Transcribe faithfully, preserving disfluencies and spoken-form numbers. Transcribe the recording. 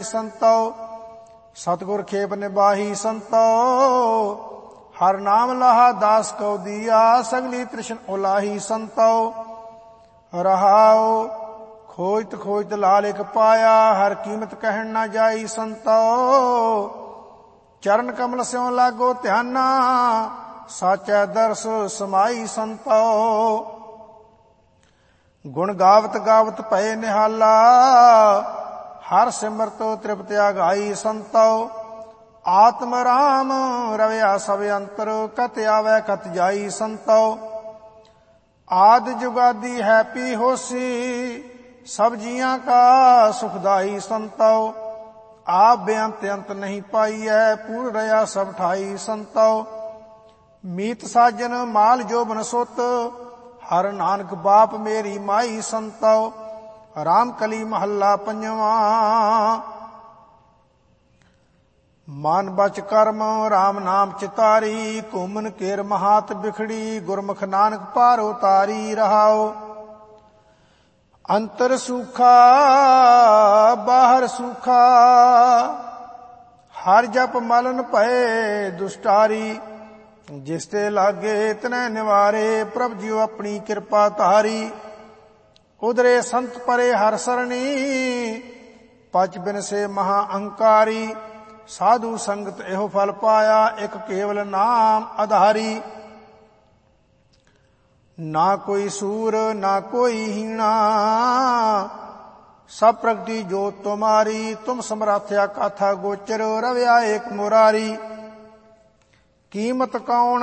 ਸੰਤੋ। ਸਤਿਗੁਰ ਖੇਪ ਨਿਬਾਹੀ ਸੰਤੋ। ਹਰ ਨਾਮ ਲਾਹਾ ਦਾਸ ਕਉ ਦੀਆ, ਸਗਲੀ ਤ੍ਰਿਸ਼ਨ ਉਲਾਹੀ ਸੰਤੋ। ਰਹਾਉ ਖੋਜਤ ਖੋਜਤ ਲਾਲ ਇਕ ਪਾਇਆ, ਹਰ ਕੀਮਤ ਕਹਿਣ ਨਾ ਜਾਈ ਸੰਤੋ। ਚਰਨ ਕਮਲ ਸਿਉ ਲਾਗੋ ਧਿਆਨਾ, ਸਾਚੈ ਦਰਸ ਸਮਾਈ ਸੰਤੋ। ਗੁਣ ਗਾਵਤ ਗਾਵਤ ਭਏ ਨਿਹਾਲਾ, ਹਰ ਸਿਮਰਤ ਤ੍ਰਿਪਤ ਆਗਾਈ ਸੰਤੋ। ਆਤਮ ਰਾਮ ਰਵਿਆ ਸਭ ਅੰਤਰ, ਕਤ ਆਵੈ ਕਤ ਜਾਈ ਸੰਤੋ। ਆਦਿ ਜੁਗਾਦੀ ਹੈ ਪੀ ਹੋਸੀ, ਸਭ ਜੀਆਂ ਕਾ ਸੁਖਦਾਈ ਸੰਤੋ। ਆਪ ਬੇਅੰਤ ਅੰਤ ਨਹੀਂ ਪਾਈਐ, ਪੂਰ ਰਿਹਾ ਸਭ ਠਾਈ ਸੰਤੋ। ਮੀਤ ਸਾਜਨ ਮਾਲ ਜੋਬਨ ਸੁਤ, ਹਰ ਨਾਨਕ ਬਾਪ ਮੇਰੀ ਮਾਈ ਸੰਤੋ। ਰਾਮ ਕਲੀ ਮਹੱਲਾ ਪੰਜਵਾਂ। ਮਨ ਬਚ ਕਰਮ ਰਾਮ ਨਾਮ ਚਿਤਾਰੀ, ਘੁੰਮਨ ਕੇਰ ਮਹਾਤ ਬਿਖੜੀ, ਗੁਰਮੁਖ ਨਾਨਕ ਪਾਰ ਉਤਾਰੀ। ਰਹਾਉ ਅੰਤਰ ਸੂਖਾ ਬਾਹਰ ਸੂਖਾ, ਹਰ ਜਪ ਮਲਨ ਭਏ ਦੁਸ਼ਟਾਰੀ। ਜਿਸ ਤੇ ਲਾਗੇ ਤਨੈ ਨਿਵਾਰੇ, ਪ੍ਰਭ ਜੀਉ ਆਪਣੀ ਕਿਰਪਾ ਧਾਰੀ। ਉਧਰੇ ਸੰਤ ਪਰੇ ਹਰ ਸਰਣੀ, ਪਚ ਬਿਨਸੇ ਮਹਾ ਅਹੰਕਾਰੀ। ਸਾਧੂ ਸੰਗਤ ਇਹੋ ਫਲ ਪਾਇਆ, ਇੱਕ ਕੇਵਲ ਨਾਮ ਆਧਾਰੀ। ਨਾ ਕੋਈ ਸੂਰ ਨਾ ਕੋਈ ਹੀਣਾ, ਸਭ ਪ੍ਰਗਟੀ ਜੋਤ ਤੁਮਾਰੀ। ਤੁਮ ਸਮਰਾਥਿਆ ਕਾਥਾ ਗੋਚਰ, ਰਵਿਆ ਏਕ ਮੁਰਾਰੀ। ਕੀਮਤ ਕੌਣ